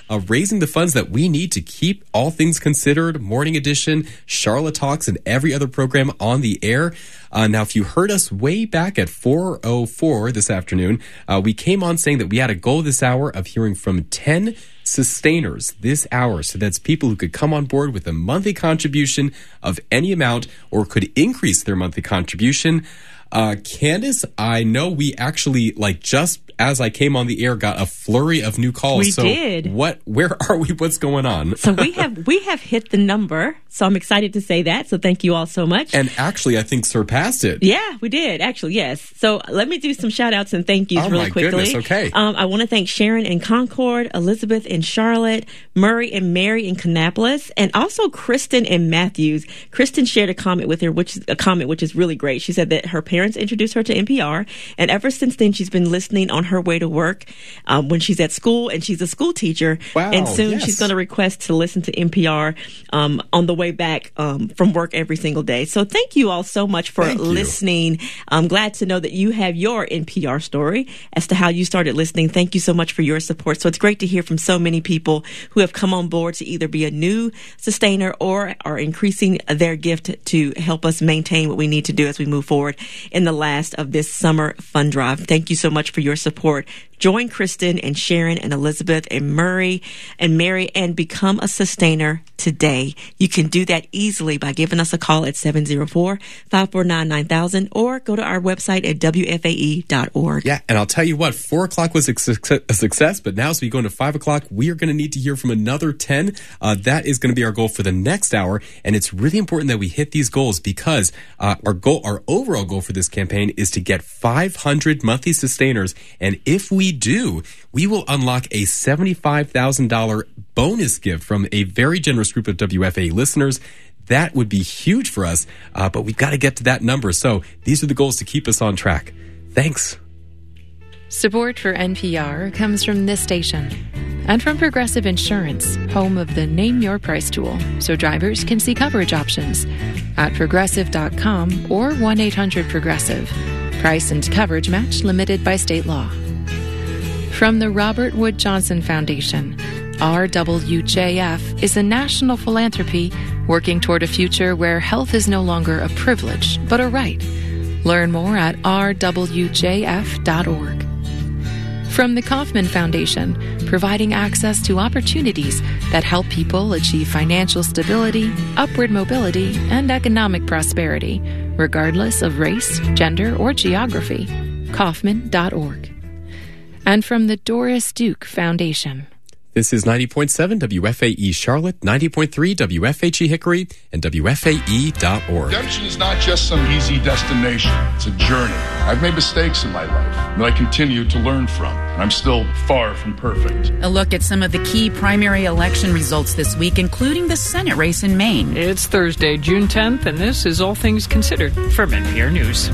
raising the funds that we need to keep All Things Considered, Morning Edition, Charlotte Talks, and every other program on the air. Now, if you heard us way back at 4:04 this afternoon, we came on saying that we had a goal this hour of hearing from 10 sustainers this hour. So that's people who could come on board with a monthly contribution of any amount or could increase their monthly contribution. Candace, I know we actually, just as I came on the air, got a flurry of new calls. We did. Where are we? What's going on? So we have hit the number. So I'm excited to say that. So thank you all so much. And actually, I think surpassed it. Yeah, we did. Actually, yes. So let me do some shout outs and thank yous really quickly. Oh, my goodness. Okay. I want to thank Sharon in Concord, Elizabeth in Charlotte, Murray and Mary in Kannapolis, and also Kristen in Matthews. Kristen shared a comment with her, which is really great. She said that her parents introduced her to NPR, and ever since then, she's been listening on her way to work when she's at school, and she's a school teacher. Wow, and soon yes. she's going to request to listen to NPR on the way back from work every single day. So thank you all so much for listening. I'm glad to know that you have your NPR story as to how you started listening. Thank you so much for your support. So it's great to hear from so many people who have come on board to either be a new sustainer or are increasing their gift to help us maintain what we need to do as we move forward in the last of this summer fund drive. Thank you so much for your support. Join Kristen and Sharon and Elizabeth and Murray and Mary and become a sustainer today. You can do that easily by giving us a call at 704-549-9000 or go to our website at WFAE.org. Yeah, and I'll tell you what, 4 o'clock was a success, but now as we go into 5 o'clock, we are going to need to hear from another 10. That is going to be our goal for the next hour, and it's really important that we hit these goals because our overall goal for this campaign is to get 500 monthly sustainers, and if we do, we will unlock a $75,000 bonus gift from a very generous group of WFAE listeners. That would be huge for us, but we've got to get to that number. So these are the goals to keep us on track. Thanks. Support for NPR comes from this station and from Progressive Insurance, home of the Name Your Price tool, so drivers can see coverage options at Progressive.com or 1-800-PROGRESSIVE. Price and coverage match limited by state law. From the Robert Wood Johnson Foundation, RWJF is a national philanthropy working toward a future where health is no longer a privilege, but a right. Learn more at rwjf.org. From the Kauffman Foundation, providing access to opportunities that help people achieve financial stability, upward mobility, and economic prosperity, regardless of race, gender, or geography. Kauffman.org. And from the Doris Duke Foundation. This is 90.7 WFAE Charlotte, 90.3 WFHE Hickory, and WFAE.org. Redemption is not just some easy destination. It's a journey. I've made mistakes in my life that I continue to learn from. I'm still far from perfect. A look at some of the key primary election results this week, including the Senate race in Maine. It's Thursday, June 10th, and this is All Things Considered from NPR News.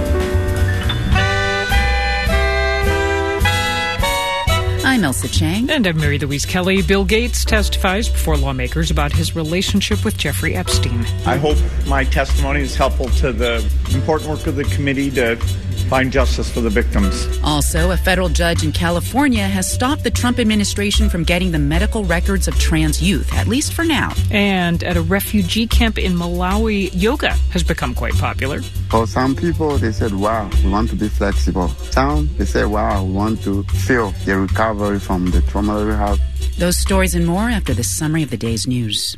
I'm Elsa Chang. And I'm Mary Louise Kelly. Bill Gates testifies before lawmakers about his relationship with Jeffrey Epstein. I hope my testimony is helpful to the important work of the committee to find justice for the victims. Also, a federal judge in California has stopped the Trump administration from getting the medical records of trans youth, at least for now. And at a refugee camp in Malawi, yoga has become quite popular. For some people, they said, wow, we want to be flexible. Some, they said, wow, we want to feel the recovery from the trauma that we have. Those stories and more after the summary of the day's news.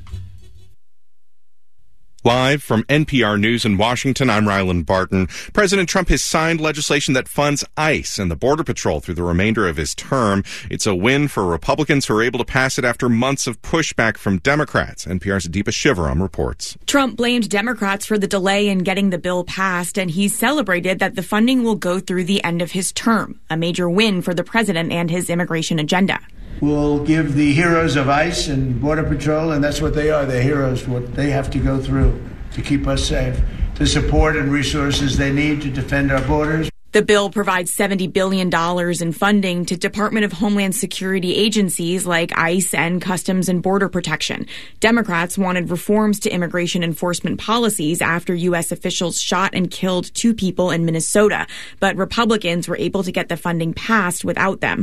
Live from NPR News in Washington, I'm Ryland Barton. President Trump has signed legislation that funds ICE and the Border Patrol through the remainder of his term. It's a win for Republicans who are able to pass it after months of pushback from Democrats. NPR's Deepa Shivaram reports. Trump blamed Democrats for the delay in getting the bill passed, and he celebrated that the funding will go through the end of his term, a major win for the president and his immigration agenda. We'll give the heroes of ICE and Border Patrol, and that's what they are, they're heroes, what they have to go through to keep us safe, the support and resources they need to defend our borders. The bill provides $70 billion in funding to Department of Homeland Security agencies like ICE and Customs and Border Protection. Democrats wanted reforms to immigration enforcement policies after U.S. officials shot and killed 2 people in Minnesota, but Republicans were able to get the funding passed without them.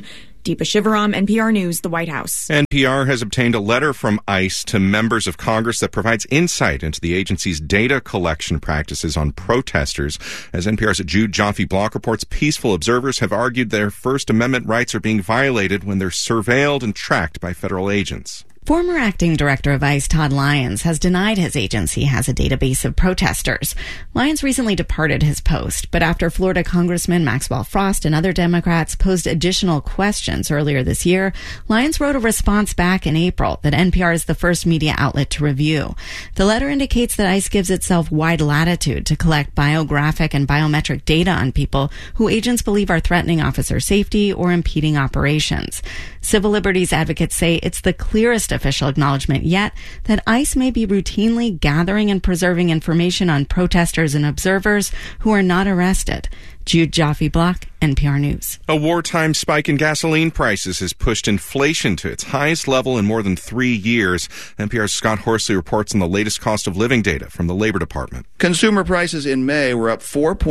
Deepa Shivaram, NPR News, the White House. NPR has obtained a letter from ICE to members of Congress that provides insight into the agency's data collection practices on protesters. As NPR's Jude Joffe-Block reports, peaceful observers have argued their First Amendment rights are being violated when they're surveilled and tracked by federal agents. Former acting director of ICE, Todd Lyons, has denied his agency has a database of protesters. Lyons recently departed his post, but after Florida Congressman Maxwell Frost and other Democrats posed additional questions earlier this year, Lyons wrote a response back in April that NPR is the first media outlet to review. The letter indicates that ICE gives itself wide latitude to collect biographic and biometric data on people who agents believe are threatening officer safety or impeding operations. Civil liberties advocates say it's the clearest official acknowledgement yet that ICE may be routinely gathering and preserving information on protesters and observers who are not arrested. Jude Joffe-Block, NPR News. A wartime spike in gasoline prices has pushed inflation to its highest level in more than 3 years. NPR's Scott Horsley reports on the latest cost of living data from the Labor Department. Consumer prices in May were up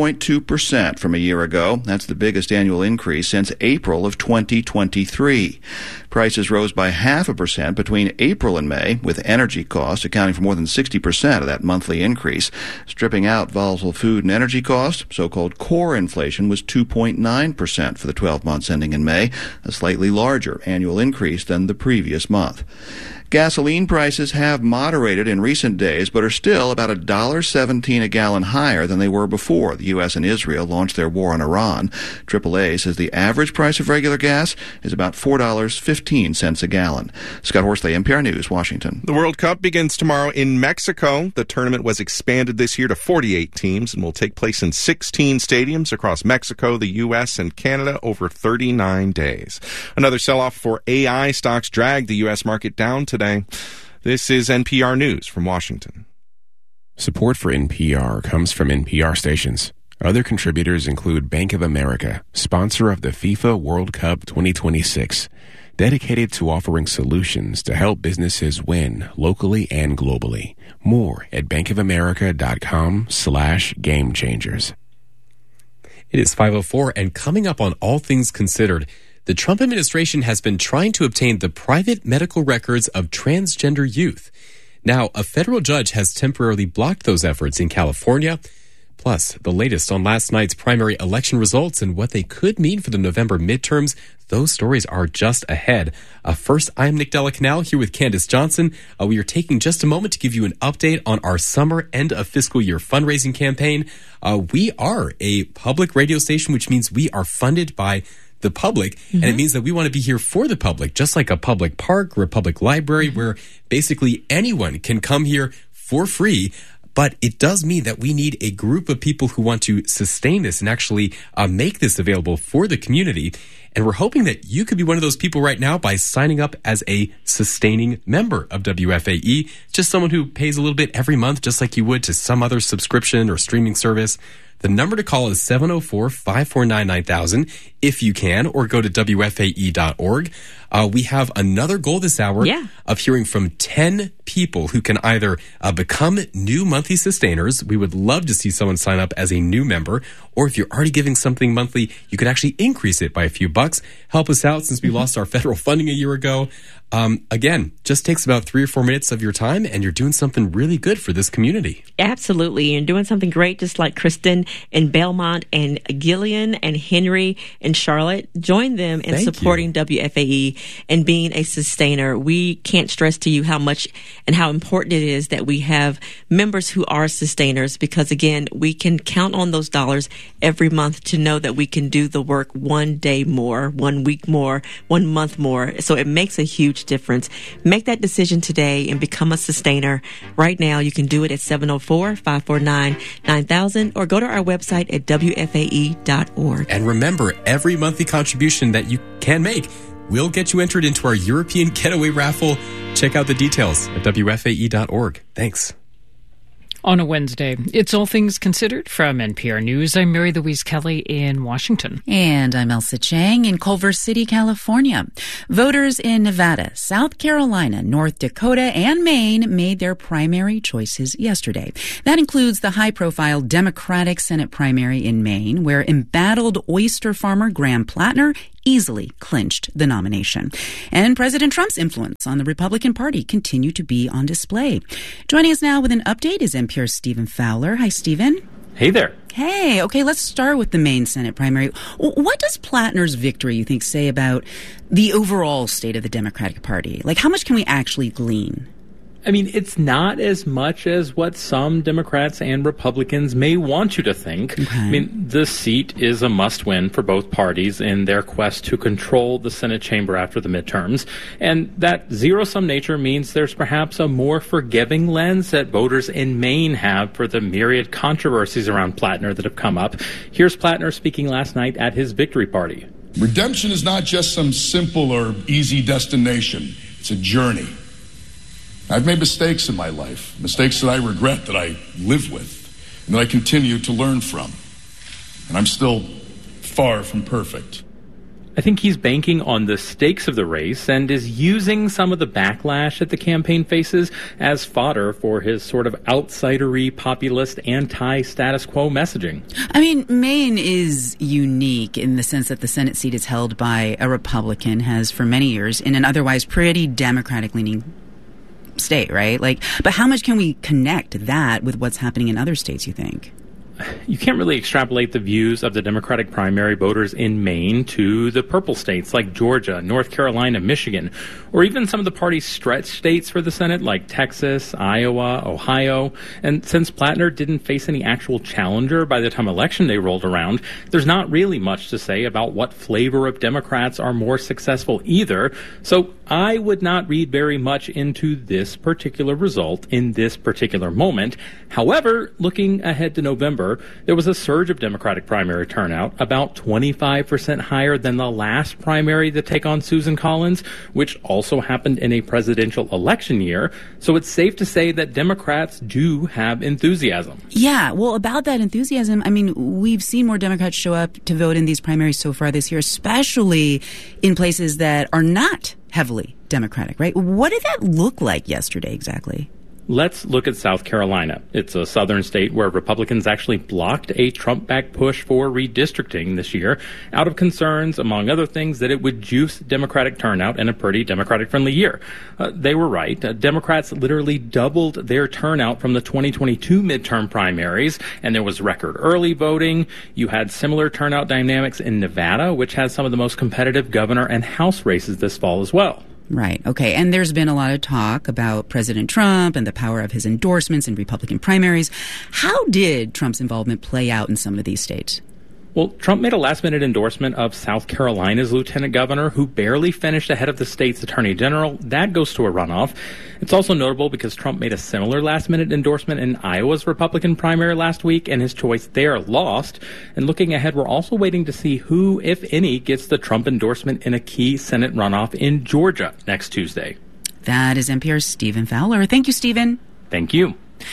4.2% from a year ago. That's the biggest annual increase since April of 2023. Prices rose by 0.5% between April and May, with energy costs accounting for more than 60% of that monthly increase. Stripping out volatile food and energy costs, so-called core inflation was 2.9% for the 12 months ending in May, a slightly larger annual increase than the previous month. Gasoline prices have moderated in recent days, but are still about $1.17 a gallon higher than they were before the U.S. and Israel launched their war on Iran. AAA says the average price of regular gas is about $4.15 a gallon. Scott Horsley, NPR News, Washington. The World Cup begins tomorrow in Mexico. The tournament was expanded this year to 48 teams and will take place in 16 stadiums across Mexico, the U.S., and Canada over 39 days. Another sell-off for AI stocks dragged the U.S. market down today. This is NPR News from Washington. Support for NPR comes from NPR stations. Other contributors include Bank of America, sponsor of the FIFA World Cup 2026, dedicated to offering solutions to help businesses win locally and globally. More at bankofamerica.com/gamechangers. It is 5:04, and coming up on All Things Considered, the Trump administration has been trying to obtain the private medical records of transgender youth. Now, a federal judge has temporarily blocked those efforts in California. Plus, the latest on last night's primary election results and what they could mean for the November midterms. Those stories are just ahead. First, I'm Nick Della Canal here with Candace Johnson. We are taking just a moment to give you an update on our summer end of fiscal year fundraising campaign. We are a public radio station, which means we are funded by the public, and it means that we want to be here for the public, just like a public park or a public library where basically anyone can come here for free. But it does mean that we need a group of people who want to sustain this and actually make this available for the community. And we're hoping that you could be one of those people right now by signing up as a sustaining member of WFAE, just someone who pays a little bit every month, just like you would to some other subscription or streaming service. The number to call is 704-549-9000 if you can, or go to WFAE.org. We have another goal this hour of hearing from 10 people who can either become new monthly sustainers. We would love to see someone sign up as a new member, or if you're already giving something monthly, you could actually increase it by a few bucks. Help us out since we lost our federal funding a year ago. Again, just takes about 3 or 4 minutes of your time, and you're doing something really good for this community. Absolutely. You're doing something great, just like Kristen and Belmont and Gillian and Henry and Charlotte. Join them in supporting WFAE and being a sustainer. We can't stress to you how much and how important it is that we have members who are sustainers, because, again, we can count on those dollars every month to know that we can do the work one day more, 1 week more, 1 month more. So it makes a huge difference. Make that decision today and become a sustainer. Right now, you can do it at 704-549-9000 or go to our website at WFAE.org. And remember, every monthly contribution that you can make will get you entered into our European Getaway Raffle. Check out the details at WFAE.org. Thanks. On a Wednesday, it's All Things Considered from NPR News. I'm Mary Louise Kelly in Washington. And I'm Elsa Chang in Culver City, California. Voters in Nevada, South Carolina, North Dakota, and Maine made their primary choices yesterday. That includes the high-profile Democratic Senate primary in Maine, where embattled oyster farmer Graham Plattner easily clinched the nomination. And President Trump's influence on the Republican Party continued to be on display. Joining us now with an update is NPR's Stephen Fowler. Hi, Stephen. Hey there. Hey, okay, let's start with the Maine Senate primary. What does Plattner's victory, you think, say about the overall state of the Democratic Party? Like, how much can we actually glean? I mean, it's not as much as what some Democrats and Republicans may want you to think. Okay. I mean, this seat is a must-win for both parties in their quest to control the Senate chamber after the midterms. And that zero-sum nature means there's perhaps a more forgiving lens that voters in Maine have for the myriad controversies around Plattner that have come up. Here's Plattner speaking last night at his victory party. Redemption is not just some simple or easy destination. It's a journey. I've made mistakes in my life, mistakes that I regret, that I live with, and that I continue to learn from. And I'm still far from perfect. I think he's banking on the stakes of the race and is using some of the backlash that the campaign faces as fodder for his sort of outsidery, populist, anti-status quo messaging. I mean, Maine is unique in the sense that the Senate seat is held by a Republican, has for many years, in an otherwise pretty Democratic-leaning state, right? But how much can we connect that with what's happening in other states, you think? You can't really extrapolate the views of the Democratic primary voters in Maine to the purple states like Georgia, North Carolina, Michigan, or even some of the party's stretch states for the Senate like Texas, Iowa, Ohio. And since Plattner didn't face any actual challenger by the time Election Day rolled around, there's not really much to say about what flavor of Democrats are more successful either. So I would not read very much into this particular result in this particular moment. However, looking ahead to November, there was a surge of Democratic primary turnout, about 25% higher than the last primary to take on Susan Collins, which also happened in a presidential election year. So it's safe to say that Democrats do have enthusiasm. Yeah, well, about that enthusiasm, I mean, we've seen more Democrats show up to vote in these primaries so far this year, especially in places that are not heavily Democratic, right? What did that look like yesterday exactly? Let's look at South Carolina. It's a southern state where Republicans actually blocked a Trump-backed push for redistricting this year out of concerns, among other things, that it would juice Democratic turnout in a pretty Democratic-friendly year. They were right. Democrats literally doubled their turnout from the 2022 midterm primaries, and there was record early voting. You had similar turnout dynamics in Nevada, which has some of the most competitive governor and House races this fall as well. Right. Okay. And there's been a lot of talk about President Trump and the power of his endorsements in Republican primaries. How did Trump's involvement play out in some of these states? Well, Trump made a last-minute endorsement of South Carolina's lieutenant governor, who barely finished ahead of the state's attorney general. That goes to a runoff. It's also notable because Trump made a similar last-minute endorsement in Iowa's Republican primary last week, and his choice there lost. And looking ahead, we're also waiting to see who, if any, gets the Trump endorsement in a key Senate runoff in Georgia next Tuesday. That is NPR's Stephen Fowler. Thank you, Stephen. Thank you.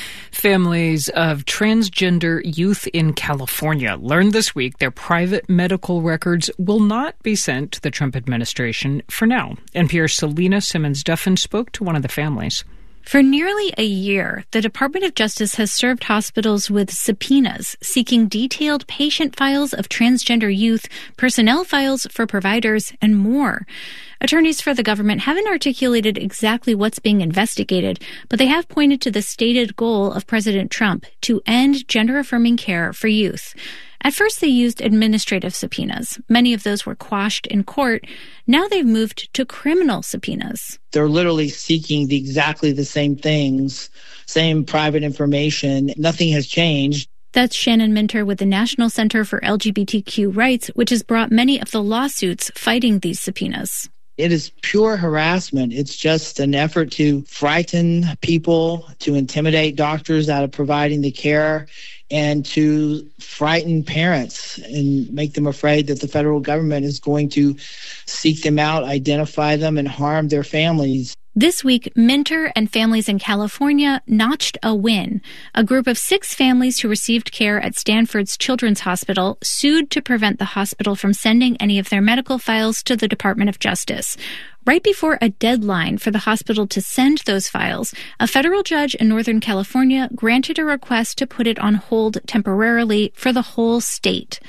Families of transgender youth in California learned this week their private medical records will not be sent to the Trump administration for now. NPR's Selena Simmons-Duffin spoke to one of the families. For nearly a year, the Department of Justice has served hospitals with subpoenas seeking detailed patient files of transgender youth, personnel files for providers, and more. Attorneys for the government haven't articulated exactly what's being investigated, but they have pointed to the stated goal of President Trump to end gender-affirming care for youth. At first, they used administrative subpoenas. Many of those were quashed in court. Now they've moved to criminal subpoenas. They're literally seeking exactly the same things, same private information. Nothing has changed. That's Shannon Minter with the National Center for LGBTQ Rights, which has brought many of the lawsuits fighting these subpoenas. It is pure harassment. It's just an effort to frighten people, to intimidate doctors out of providing the care, and to frighten parents and make them afraid that the federal government is going to seek them out, identify them, and harm their families. This week, Minter and families in California notched a win. A group of 6 families who received care at Stanford's Children's Hospital sued to prevent the hospital from sending any of their medical files to the Department of Justice. Right before a deadline for the hospital to send those files, a federal judge in Northern California granted a request to put it on hold temporarily for the whole state.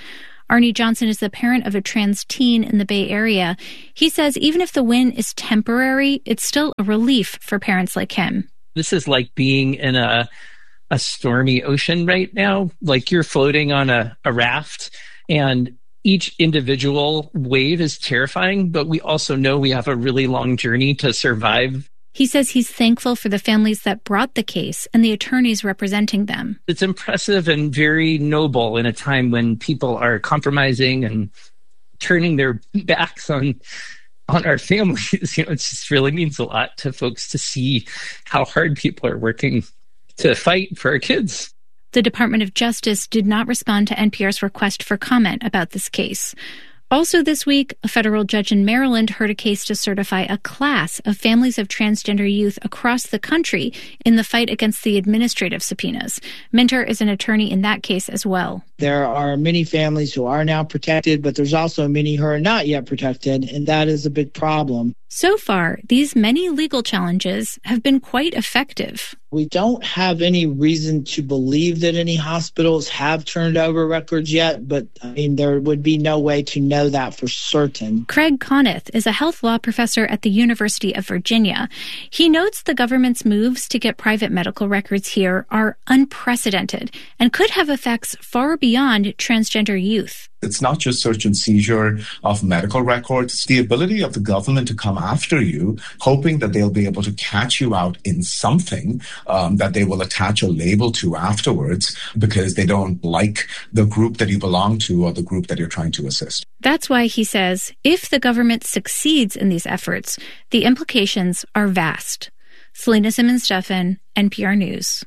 Arnie Johnson is the parent of a trans teen in the Bay Area. He says even if the win is temporary, it's still a relief for parents like him. This is like being in a stormy ocean right now. Like you're floating on a raft, and each individual wave is terrifying, but we also know we have a really long journey to survive. He says he's thankful for the families that brought the case and the attorneys representing them. It's impressive and very noble in a time when people are compromising and turning their backs on our families. It just really means a lot to folks to see how hard people are working to fight for our kids. The Department of Justice did not respond to NPR's request for comment about this case. Also this week, a federal judge in Maryland heard a case to certify a class of families of transgender youth across the country in the fight against the administrative subpoenas. Minter is an attorney in that case as well. There are many families who are now protected, but there's also many who are not yet protected, and that is a big problem. So far, these many legal challenges have been quite effective. We don't have any reason to believe that any hospitals have turned over records yet, but there would be no way to know that for certain. Craig Conniff is a health law professor at the University of Virginia. He notes the government's moves to get private medical records here are unprecedented and could have effects far beyond transgender youth. It's not just search and seizure of medical records. It's the ability of the government to come after you, hoping that they'll be able to catch you out in something that they will attach a label to afterwards because they don't like the group that you belong to or the group that you're trying to assist. That's why he says if the government succeeds in these efforts, the implications are vast. Selena Simmons-Duffin, NPR News.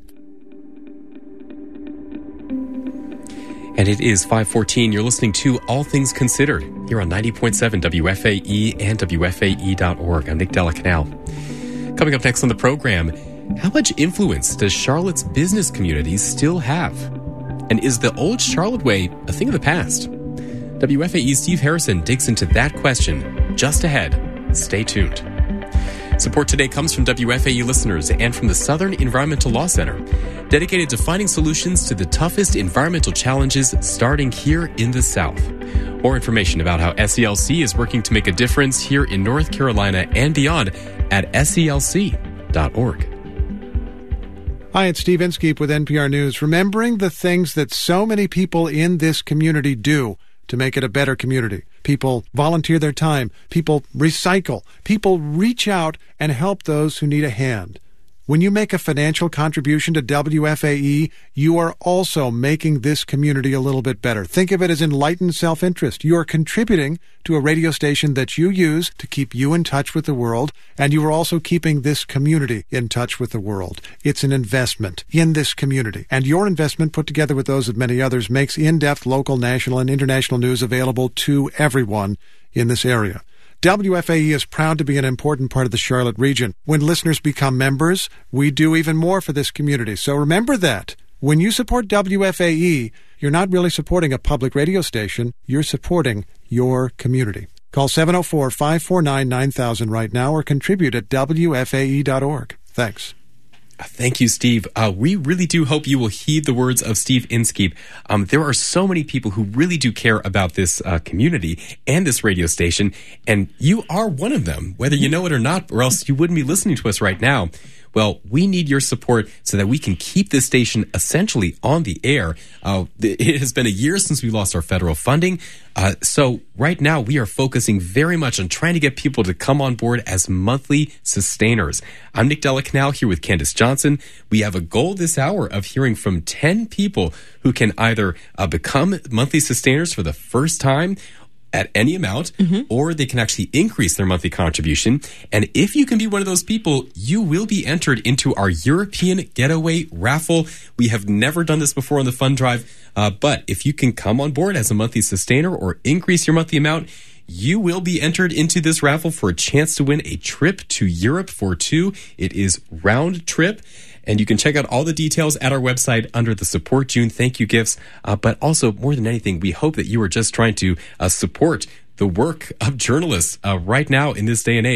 And it is 5:14. You're listening to All Things Considered here on 90.7 WFAE and WFAE.org. I'm Nick Delacanal. Coming up next on the program, how much influence does Charlotte's business community still have? And is the old Charlotte way a thing of the past? WFAE's Steve Harrison digs into that question just ahead. Stay tuned. Support today comes from WFAE listeners and from the Southern Environmental Law Center, dedicated to finding solutions to the toughest environmental challenges starting here in the South. More information about how SELC is working to make a difference here in North Carolina and beyond at SELC.org. Hi, it's Steve Inskeep with NPR News. Remembering the things that so many people in this community do to make it a better community. People volunteer their time. People recycle. People reach out and help those who need a hand. When you make a financial contribution to WFAE, you are also making this community a little bit better. Think of it as enlightened self-interest. You are contributing to a radio station that you use to keep you in touch with the world, and you are also keeping this community in touch with the world. It's an investment in this community, and your investment, put together with those of many others, makes in-depth local, national, and international news available to everyone in this area. WFAE is proud to be an important part of the Charlotte region. When listeners become members, we do even more for this community. So remember that. When you support WFAE, you're not really supporting a public radio station. You're supporting your community. Call 704-549-9000 right now or contribute at WFAE.org. Thanks. Thank you, Steve. We really do hope you will heed the words of Steve Inskeep. There are so many people who really do care about this community and this radio station, and you are one of them, whether you know it or not, or else you wouldn't be listening to us right now. Well, we need your support so that we can keep this station essentially on the air. It has been a year since we lost our federal funding. So right now we are focusing very much on trying to get people to come on board as monthly sustainers. I'm Nick Delacanal here with Candace Johnson. We have a goal this hour of hearing from 10 people who can either become monthly sustainers for the first time at any amount, or they can actually increase their monthly contribution. And if you can be one of those people, you will be entered into our European Getaway Raffle. We have never done this before on the Fund Drive, but if you can come on board as a monthly sustainer or increase your monthly amount, you will be entered into this raffle for a chance to win a trip to Europe for two. It is round trip. And you can check out all the details at our website under the Support June Thank You Gifts. But also, more than anything, we hope that you are just trying to support the work of journalists right now in this day and age.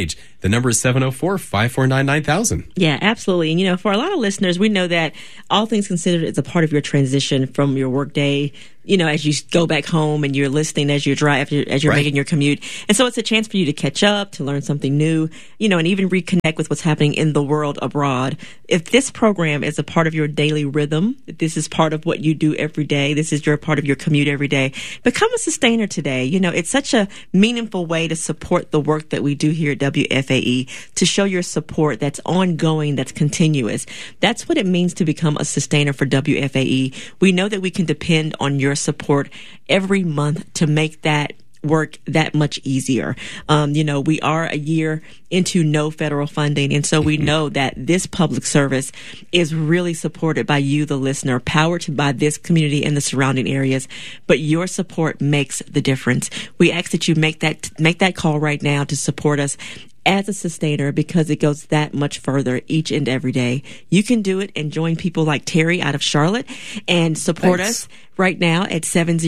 The number is 704-549-9000. Yeah, absolutely. And, for a lot of listeners, we know that All Things Considered is a part of your transition from your workday, as you go back home and you're listening as you drive, as you're making your commute. And so it's a chance for you to catch up, to learn something new, and even reconnect with what's happening in the world abroad. If this program is a part of your daily rhythm, if this is part of what you do every day, this is your part of your commute every day, become a sustainer today. It's such a meaningful way to support the work that we do here at WFAE, to show your support that's ongoing, that's continuous. That's what it means to become a sustainer for WFAE. We know that we can depend on your support every month to make that work that much easier. We are a year into no federal funding, and so we know that this public service is really supported by you, the listener, powered by this community and the surrounding areas. But your support makes the difference. We ask that you make that call right now to support us as a sustainer, because it goes that much further each and every day. You can do it and join people like Terry out of Charlotte and support us right now at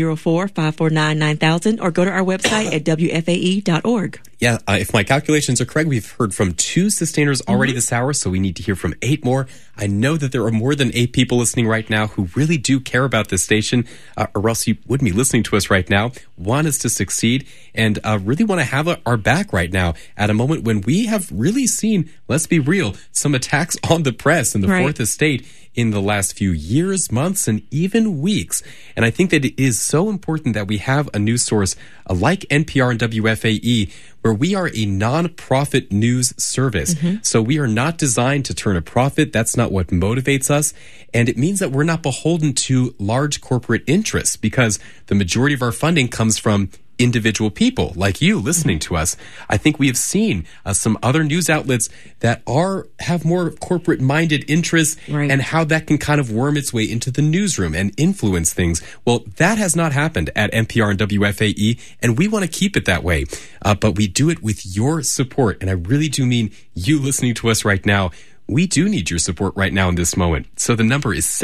704-549-9000, or go to our website at WFAE.org. Yeah, if my calculations are correct, we've heard from 2 sustainers already this hour, so we need to hear from 8 more. I know that there are more than 8 people listening right now who really do care about this station, or else you wouldn't be listening to us right now, want us to succeed, and really want to have our back right now at a moment when we have really seen, let's be real, some attacks on the press and the Fourth Estate in the last few years, months, and even weeks. And I think that it is so important that we have a news source like NPR and WFAE, where we are a non-profit news service. So we are not designed to turn a profit. That's not what motivates us. And it means that we're not beholden to large corporate interests, because the majority of our funding comes from individual people like you listening to us. I think we have seen some other news outlets that have more corporate minded interests, and how that can kind of worm its way into the newsroom and influence things. Well, that has not happened at NPR and WFAE, and we want to keep it that way. But we do it with your support. And I really do mean you listening to us right now. We do need your support right now in this moment. So the number is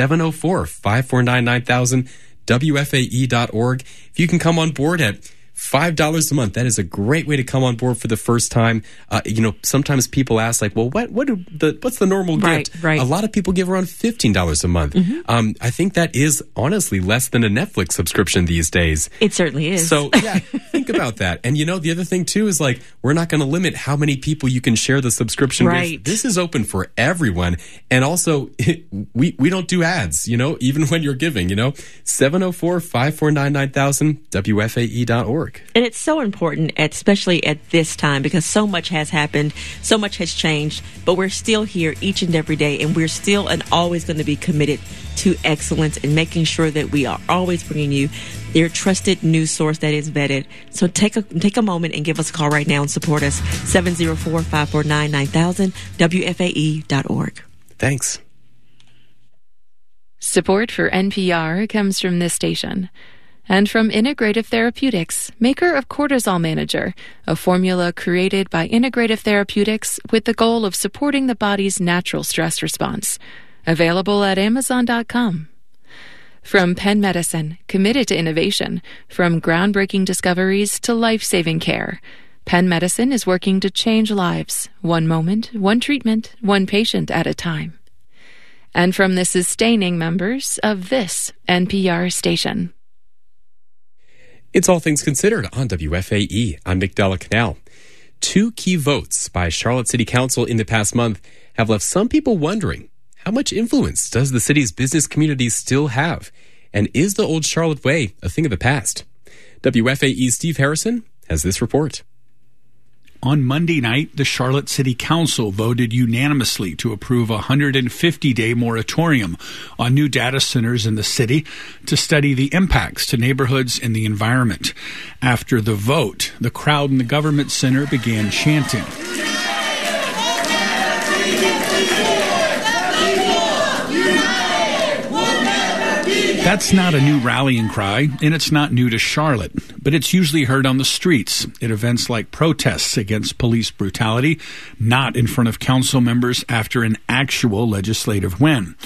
704-549-9000, WFAE.org. If you can come on board at $5 a month, that is a great way to come on board for the first time. Sometimes people ask, like, well, what's the normal gift? A lot of people give around $15 a month. I think that is honestly less than a Netflix subscription these days. It certainly is. So yeah, think about that. And the other thing too is, like, we're not going to limit how many people you can share the subscription with. This is open for everyone. And also, we don't do ads, even when you're giving, 704-549-9000, WFAE.org. And it's so important, especially at this time, because so much has happened, so much has changed, but we're still here each and every day, and we're still and always going to be committed to excellence and making sure that we are always bringing you your trusted news source that is vetted. So take a moment and give us a call right now and support us. 704-549-9000, WFAE.org. Thanks. Support for NPR comes from this station. And from Integrative Therapeutics, maker of Cortisol Manager, a formula created by Integrative Therapeutics with the goal of supporting the body's natural stress response. Available at Amazon.com. From Penn Medicine, committed to innovation, from groundbreaking discoveries to life-saving care. Penn Medicine is working to change lives, one moment, one treatment, one patient at a time. And from the sustaining members of this NPR station. It's All Things Considered on WFAE. I'm Nick Della Canal. 2 key votes by Charlotte City Council in the past month have left some people wondering, how much influence does the city's business community still have? And is the old Charlotte way a thing of the past? WFAE's Steve Harrison has this report. On Monday night, the Charlotte City Council voted unanimously to approve a 150-day moratorium on new data centers in the city to study the impacts to neighborhoods and the environment. After the vote, the crowd in the government center began chanting. That's not a new rallying cry, and it's not new to Charlotte, but it's usually heard on the streets at events like protests against police brutality, not in front of council members after an actual legislative win.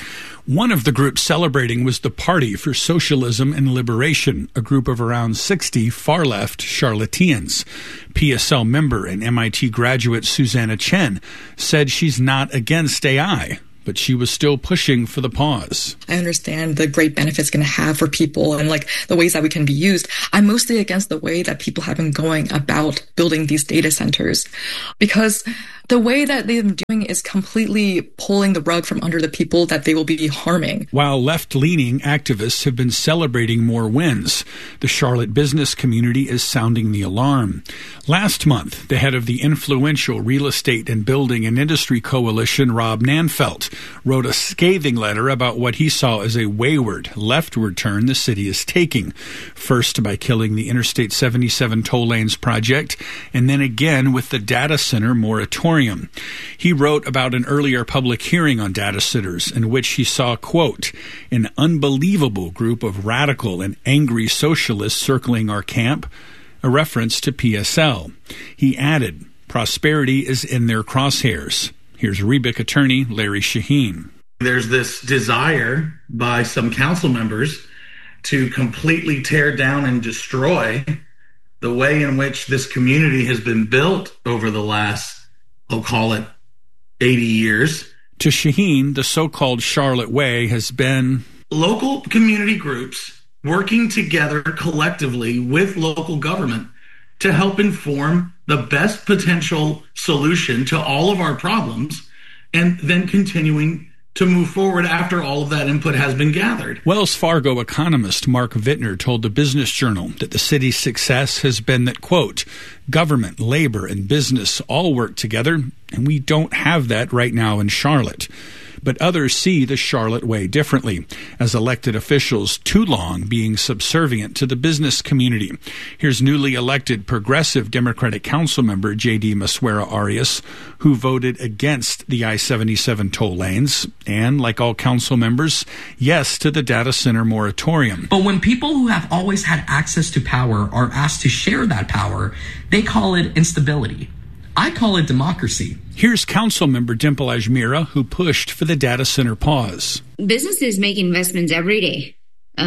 One of the groups celebrating was the Party for Socialism and Liberation, a group of around 60 far-left Charlotteans. PSL member and MIT graduate Susanna Chen said she's not against AI, but she was still pushing for the pause. I understand the great benefits it's going to have for people and the ways that we can be used. I'm mostly against the way that people have been going about building these data centers, because the way that they've been doing is completely pulling the rug from under the people that they will be harming. While left-leaning activists have been celebrating more wins, the Charlotte business community is sounding the alarm. Last month, the head of the influential Real Estate and Building and Industry Coalition, Rob Nanfelt, wrote a scathing letter about what he saw as a wayward, leftward turn the city is taking, first by killing the Interstate 77 toll lanes project, and then again with the data center moratorium. He wrote about an earlier public hearing on data centers in which he saw, quote, an unbelievable group of radical and angry socialists circling our camp, a reference to PSL. He added, prosperity is in their crosshairs. Here's Rebic attorney Larry Shaheen. There's this desire by some council members to completely tear down and destroy the way in which this community has been built over the last, I'll call it, 80 years. To Shaheen, the so-called Charlotte Way has been local community groups working together collectively with local government to help inform the best potential solution to all of our problems, and then continuing to move forward after all of that input has been gathered. Wells Fargo economist Mark Vittner told the Business Journal that the city's success has been that, quote, government, labor, and business all work together, and we don't have that right now in Charlotte. But others see the Charlotte Way differently, as elected officials too long being subservient to the business community. Here's newly elected progressive Democratic council member J.D. Masuera Arias, who voted against the I-77 toll lanes and, like all council members, yes to the data center moratorium. But when people who have always had access to power are asked to share that power, they call it instability. I call it democracy. Here's council member Dimple Ajmera, who pushed for the data center pause. Businesses make investments every day.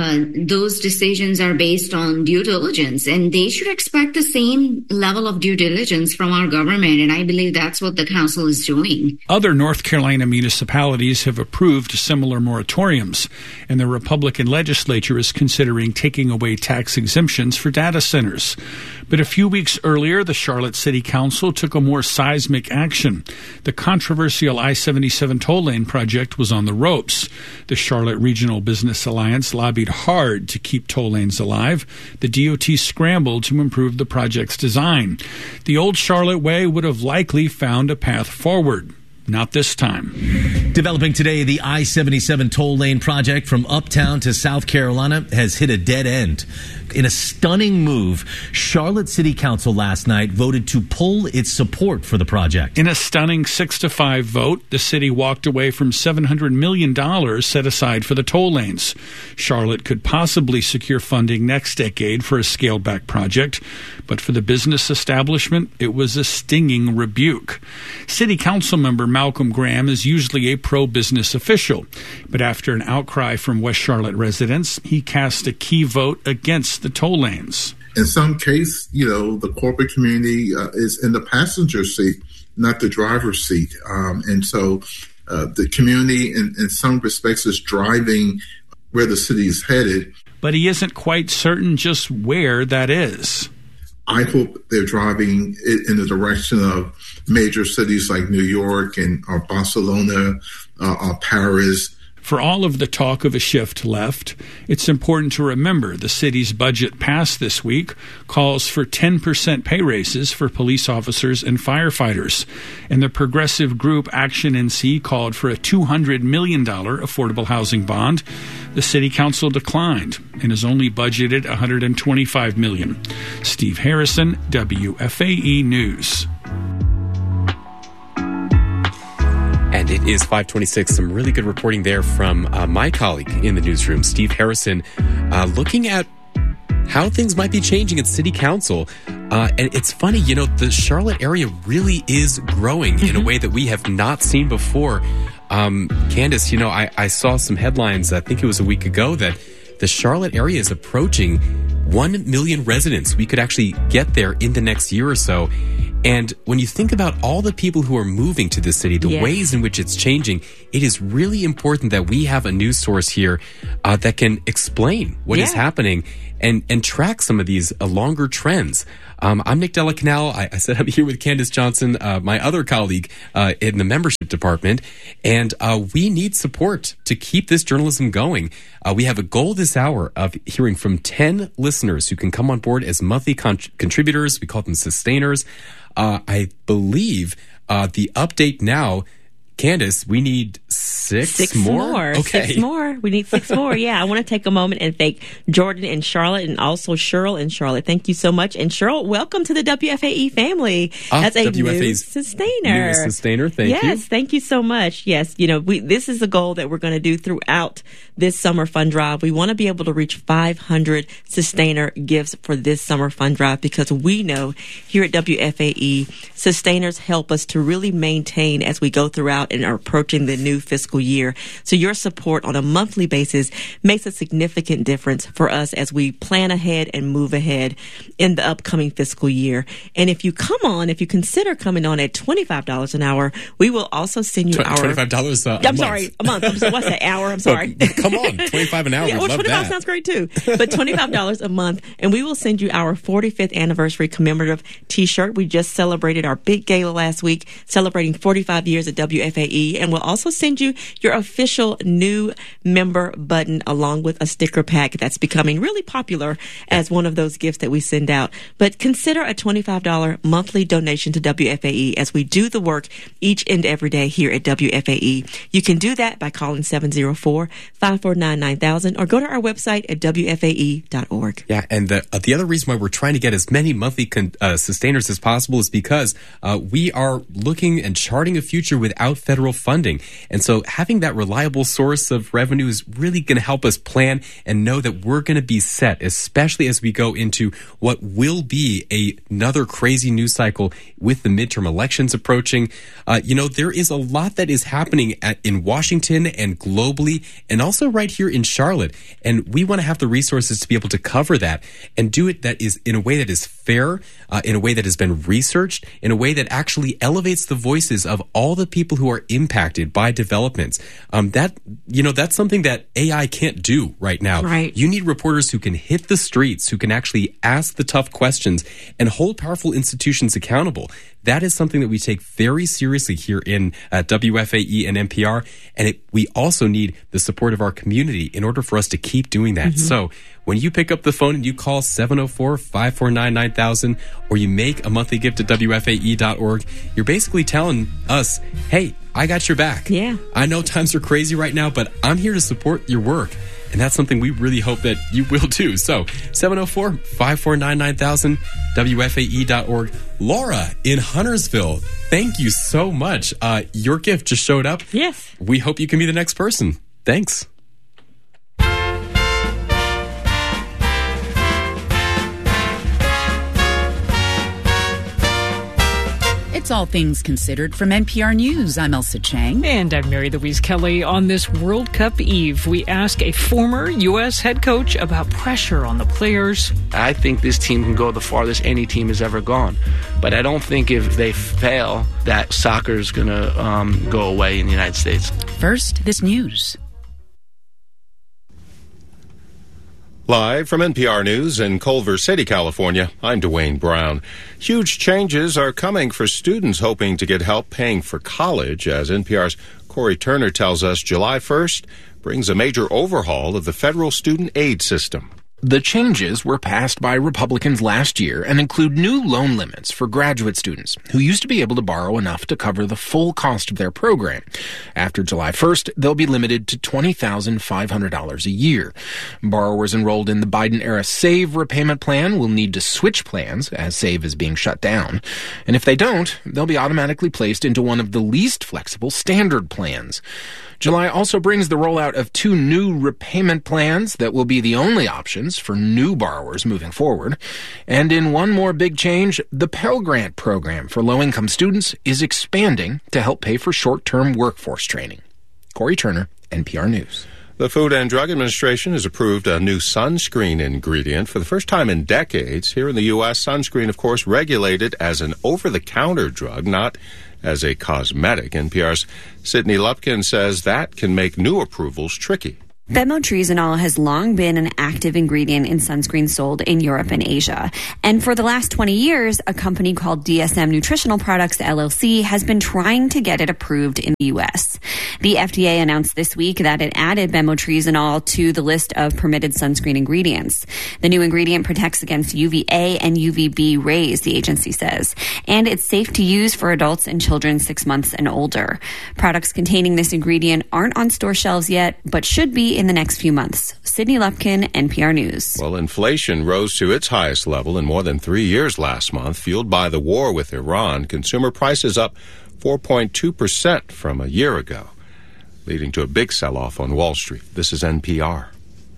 Those decisions are based on due diligence, and they should expect the same level of due diligence from our government, and I believe that's what the council is doing. Other North Carolina municipalities have approved similar moratoriums, and the Republican legislature is considering taking away tax exemptions for data centers. But a few weeks earlier, the Charlotte City Council took a more seismic action. The controversial I-77 toll lane project was on the ropes. The Charlotte Regional Business Alliance lobbied hard to keep toll lanes alive. The DOT scrambled to improve the project's design. The old Charlotte Way would have likely found a path forward. Not this time. Developing today, the I-77 toll lane project from Uptown to South Carolina has hit a dead end. In a stunning move, Charlotte City Council last night voted to pull its support for the project. In a stunning 6-5 vote, the city walked away from $700 million set aside for the toll lanes. Charlotte could possibly secure funding next decade for a scaled-back project, but for the business establishment, it was a stinging rebuke. City Council member Malcolm Graham is usually a pro-business official, but after an outcry from West Charlotte residents, he cast a key vote against the toll lanes. In some case, the corporate community is in the passenger seat, not the driver's seat. And so the community, in some respects, is driving where the city is headed. But he isn't quite certain just where that is. I hope they're driving it in the direction of major cities like New York and Barcelona, Paris. For all of the talk of a shift left, it's important to remember the city's budget passed this week calls for 10% pay raises for police officers and firefighters. And the progressive group Action NC called for a $200 million affordable housing bond. The city council declined and has only budgeted $125 million. Steve Harrison, WFAE News. And it is 5:26. Some really good reporting there from my colleague in the newsroom, Steve Harrison, looking at how things might be changing at City Council. And it's funny, the Charlotte area really is growing in a way that we have not seen before. Candace, I saw some headlines, I think it was a week ago, that the Charlotte area is approaching 1 million residents. We could actually get there in the next year or so. And when you think about all the people who are moving to this city, the ways in which it's changing, it is really important that we have a news source here that can explain what is happening and track some of these longer trends. I'm Nick Della Canal. I said I'm here with Candace Johnson, my other colleague in the membership department, and we need support to keep this journalism going. We have a goal this hour of hearing from 10 listeners who can come on board as monthly contributors. We call them sustainers. I believe the update now, Candace, we need six more. Okay. 6 more. We need 6 more. Yeah. I want to take a moment and thank Jordan in Charlotte and also Cheryl in Charlotte. Thank you so much. And Cheryl, welcome to the WFAE family as a new sustainer. Thank you. Yes. Thank you so much. Yes. This is a goal that we're going to do throughout this summer fund drive. We want to be able to reach 500 sustainer gifts for this summer fund drive because we know here at WFAE, sustainers help us to really maintain as we go throughout and are approaching the new fiscal year. So your support on a monthly basis makes a significant difference for us as we plan ahead and move ahead in the upcoming fiscal year. And if you consider coming on at $25 an hour, we will also send you our $25 I'm sorry, a month. What's that, hour? I'm sorry. Come on, $25 an hour. Yeah, well, 25 sounds great too. But $25 a month, and we will send you our 45th anniversary commemorative T-shirt. We just celebrated our big gala last week, celebrating 45 years at WFAE, and we'll also send you your official new member button along with a sticker pack that's becoming really popular as one of those gifts that we send out. But consider a $25 monthly donation to WFAE as we do the work each and every day here at WFAE. You can do that by calling 704-549-9000 or go to our website at WFAE.org. Yeah, and the other reason why we're trying to get as many monthly sustainers as possible is because we are looking and charting a future without federal funding. And so having that reliable source of revenue is really going to help us plan and know that we're going to be set, especially as we go into what will be another crazy news cycle with the midterm elections approaching. There is a lot that is happening in Washington and globally, and also right here in Charlotte. And we want to have the resources to be able to cover that and do it that is in a way that is fair, in a way that has been researched, in a way that actually elevates the voices of all the people who are impacted by developments. That's something that AI can't do right now. Right. You need reporters who can hit the streets, who can actually ask the tough questions and hold powerful institutions accountable. That is something that we take very seriously here in WFAE and NPR, and we also need the support of our community in order for us to keep doing that. Mm-hmm. So when you pick up the phone and you call 704-549-9000 or you make a monthly gift at WFAE.org, you're basically telling us, hey, I got your back. Yeah. I know times are crazy right now, but I'm here to support your work. And that's something we really hope that you will too. So 704-549-9000, WFAE.org. Laura in Huntersville, thank you so much. Your gift just showed up. Yes. We hope you can be the next person. Thanks. It's All Things Considered from NPR News. I'm Elsa Chang. And I'm Mary Louise Kelly. On this World Cup Eve, we ask a former U.S. head coach about pressure on the players. I think this team can go the farthest any team has ever gone. But I don't think if they fail that soccer is going to go away in the United States. First, this news. Live from NPR News in Culver City, California, I'm Dwayne Brown. Huge changes are coming for students hoping to get help paying for college. As NPR's Corey Turner tells us, July 1st brings a major overhaul of the federal student aid system. The changes were passed by Republicans last year and include new loan limits for graduate students who used to be able to borrow enough to cover the full cost of their program. After July 1st, they'll be limited to $20,500 a year. Borrowers enrolled in the Biden-era SAVE repayment plan will need to switch plans as SAVE is being shut down. And if they don't, they'll be automatically placed into one of the least flexible standard plans. July also brings the rollout of 2 new repayment plans that will be the only options for new borrowers moving forward. And in one more big change, the Pell Grant program for low-income students is expanding to help pay for short-term workforce training. Corey Turner, NPR News. The Food and Drug Administration has approved a new sunscreen ingredient for the first time in decades. Here in the U.S., sunscreen, of course, regulated as an over-the-counter drug, not as a cosmetic. NPR's Sydney Lupkin says that can make new approvals tricky. Bemotrizinol has long been an active ingredient in sunscreen sold in Europe and Asia. And for the last 20 years, a company called DSM Nutritional Products, LLC, has been trying to get it approved in the U.S. The FDA announced this week that it added bemotrizinol to the list of permitted sunscreen ingredients. The new ingredient protects against UVA and UVB rays, the agency says. And it's safe to use for adults and children 6 months and older. Products containing this ingredient aren't on store shelves yet, but should be in the next few months. Sydney Lupkin, NPR News. Well, inflation rose to its highest level in more than 3 years last month, fueled by the war with Iran. Consumer prices up 4.2% from a year ago, leading to a big sell-off on Wall Street. This is NPR.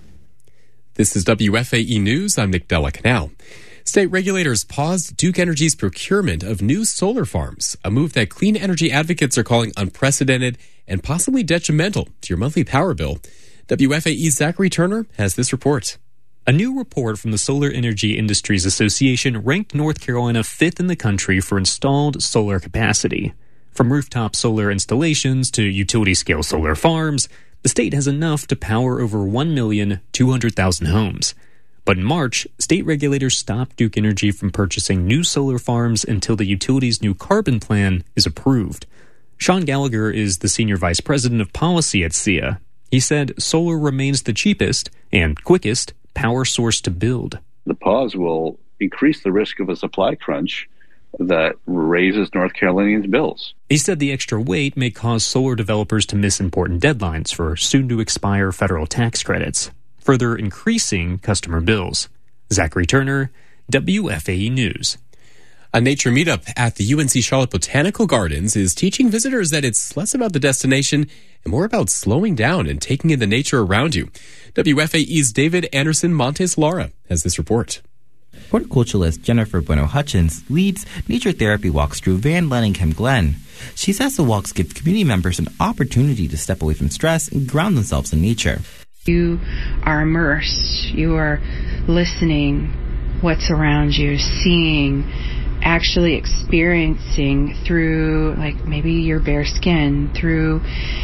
This is WFAE News. I'm Nick Della-Canal. State regulators paused Duke Energy's procurement of new solar farms, a move that clean energy advocates are calling unprecedented and possibly detrimental to your monthly power bill. WFAE's Zachary Turner has this report. A new report from the Solar Energy Industries Association ranked North Carolina 5th in the country for installed solar capacity. From rooftop solar installations to utility-scale solar farms, the state has enough to power over 1,200,000 homes. But in March, state regulators stopped Duke Energy from purchasing new solar farms until the utility's new carbon plan is approved. Sean Gallagher is the senior vice president of policy at SEIA. He said solar remains the cheapest and quickest power source to build. The pause will increase the risk of a supply crunch that raises North Carolinians' bills. He said the extra wait may cause solar developers to miss important deadlines for soon-to-expire federal tax credits, further increasing customer bills. Zachary Turner, WFAE News. A nature meetup at the UNC Charlotte Botanical Gardens is teaching visitors that it's less about the destination and more about slowing down and taking in the nature around you. WFAE's David Anderson Montes Lara has this report. Horticulturalist Jennifer Bueno Hutchins leads nature therapy walks through Van Lenningham Glen. She says the walks give community members an opportunity to step away from stress and ground themselves in nature. You are immersed. You are listening what's around you, seeing, actually experiencing through, like, maybe your bare skin, through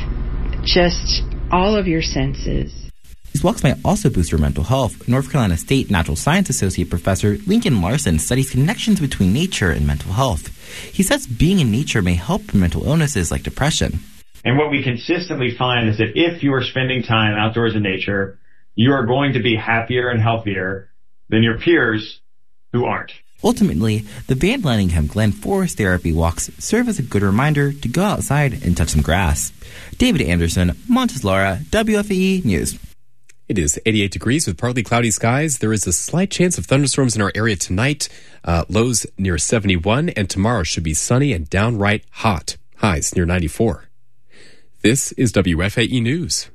just all of your senses. These walks might also boost your mental health. North Carolina State Natural Science Associate Professor Lincoln Larson studies connections between nature and mental health. He says being in nature may help mental illnesses like depression. And what we consistently find is that if you are spending time outdoors in nature, you are going to be happier and healthier than your peers who aren't. Ultimately, the Van Lenningham Glen Forest Therapy walks serve as a good reminder to go outside and touch some grass. David Anderson, Montes Lara, WFAE News. It is 88 degrees with partly cloudy skies. There is a slight chance of thunderstorms in our area tonight. Lows near 71, and tomorrow should be sunny and downright hot. Highs near 94. This is WFAE News.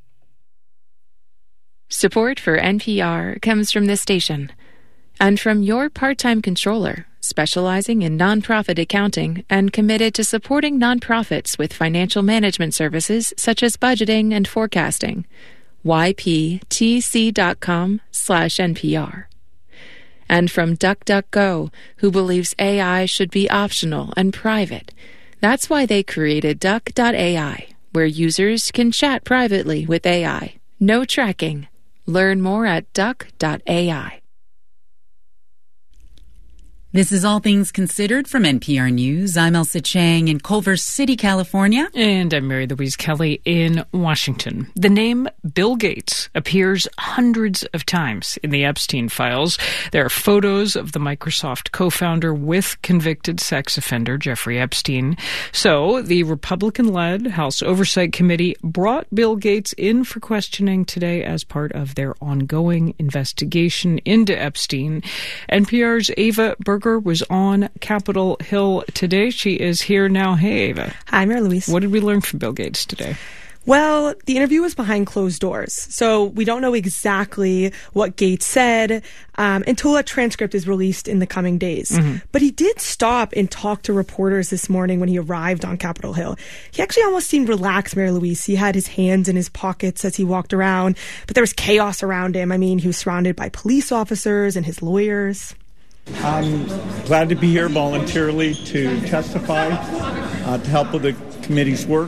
Support for NPR comes from this station and from your part-time controller, specializing in nonprofit accounting and committed to supporting nonprofits with financial management services such as budgeting and forecasting. yptc.com/NPR. And from DuckDuckGo, who believes AI should be optional and private. That's why they created Duck.ai, where users can chat privately with AI. No tracking. Learn more at Duck.ai. This is All Things Considered from NPR News. I'm Elsa Chang in Culver City, California. And I'm Mary Louise Kelly in Washington. The name Bill Gates appears hundreds of times in the Epstein files. There are photos of the Microsoft co-founder with convicted sex offender Jeffrey Epstein. So the Republican-led House Oversight Committee brought Bill Gates in for questioning today as part of their ongoing investigation into Epstein. NPR's Ava Berger was on Capitol Hill today. She is here now. Hey, Ava. Hi, Mary Louise. What did we learn from Bill Gates today? Well, the interview was behind closed doors, so we don't know exactly what Gates said until a transcript is released in the coming days. Mm-hmm. But he did stop and talk to reporters this morning when he arrived on Capitol Hill. He actually almost seemed relaxed, Mary Louise. He had his hands in his pockets as he walked around, but there was chaos around him. I mean, he was surrounded by police officers and his lawyers. I'm glad to be here voluntarily to testify, to help with the committee's work.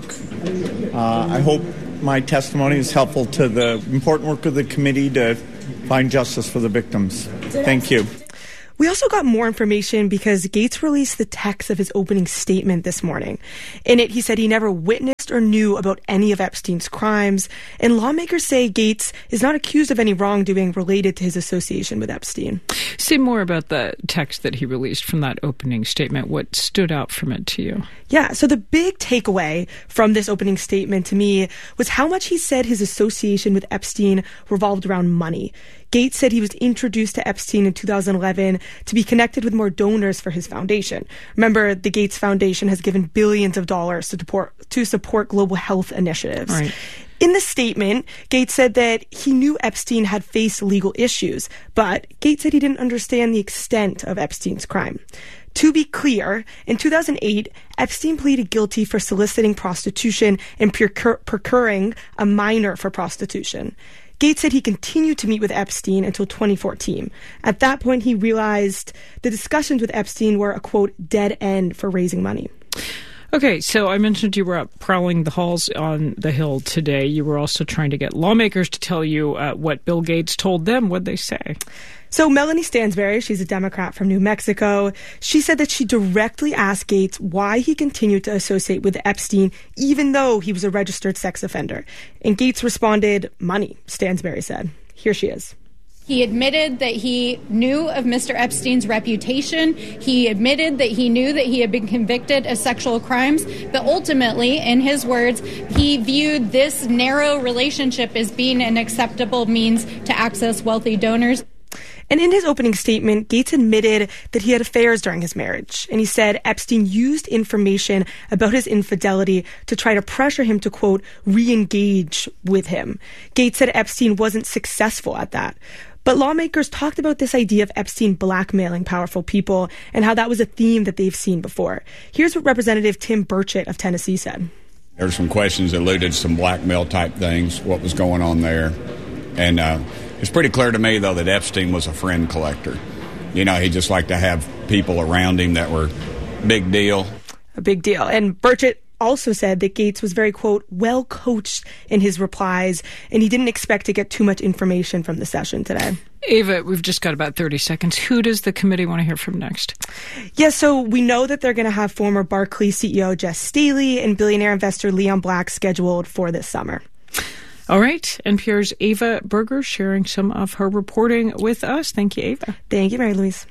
I hope my testimony is helpful to the important work of the committee to find justice for the victims. Thank you. We also got more information because Gates released the text of his opening statement this morning. In it, he said he never witnessed or knew about any of Epstein's crimes, and lawmakers say Gates is not accused of any wrongdoing related to his association with Epstein. Say more about the text that he released from that opening statement. What stood out from it to you? Yeah, so the big takeaway from this opening statement to me was how much he said his association with Epstein revolved around money. Gates said he was introduced to Epstein in 2011 to be connected with more donors for his foundation. Remember, the Gates Foundation has given billions of dollars to support global health initiatives. Right. In the statement, Gates said that he knew Epstein had faced legal issues, but Gates said he didn't understand the extent of Epstein's crime. To be clear, in 2008, Epstein pleaded guilty for soliciting prostitution and procuring a minor for prostitution. Gates said he continued to meet with Epstein until 2014. At that point, he realized the discussions with Epstein were a, quote, dead end for raising money. Okay, so I mentioned you were out prowling the halls on the Hill today. You were also trying to get lawmakers to tell you what Bill Gates told them. What'd they say? So Melanie Stansbury, she's a Democrat from New Mexico. She said that she directly asked Gates why he continued to associate with Epstein, even though he was a registered sex offender. And Gates responded, money, Stansbury said. Here she is. He admitted that he knew of Mr. Epstein's reputation. He admitted that he knew that he had been convicted of sexual crimes. But ultimately, in his words, he viewed this narrow relationship as being an acceptable means to access wealthy donors. And in his opening statement, Gates admitted that he had affairs during his marriage. And he said Epstein used information about his infidelity to try to pressure him to, quote, re-engage with him. Gates said Epstein wasn't successful at that. But lawmakers talked about this idea of Epstein blackmailing powerful people and how that was a theme that they've seen before. Here's what Representative Tim Burchett of Tennessee said. There's some questions that alluded to some blackmail type things, what was going on there. And it's pretty clear to me, though, that Epstein was a friend collector. You know, he just liked to have people around him that were big deal. A big deal. And Burchett also said that Gates was very, quote, well coached in his replies, and he didn't expect to get too much information from the session today. Ava, we've just got about 30 seconds. Who does the committee want to hear from next? Yeah, so we know that they're going to have former Barclays CEO Jess Staley and billionaire investor Leon Black scheduled for this summer. All right. NPR's Ava Berger sharing some of her reporting with us. Thank you, Ava. Thank you, Mary Louise.